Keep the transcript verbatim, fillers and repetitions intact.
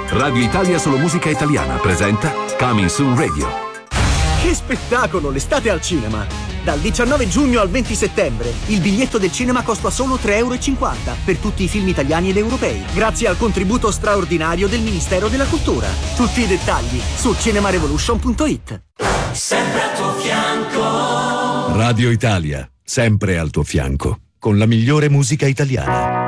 Radio Italia Solo Musica Italiana presenta Coming Soon Radio. Che spettacolo, l'estate al cinema! Dal diciannove giugno al venti settembre il biglietto del cinema costa solo tre euro e cinquanta per tutti i film italiani ed europei, grazie al contributo straordinario del Ministero della Cultura. Tutti i dettagli su cinemarevolution punto it. Sempre al tuo fianco. Radio Italia, sempre al tuo fianco, con la migliore musica italiana.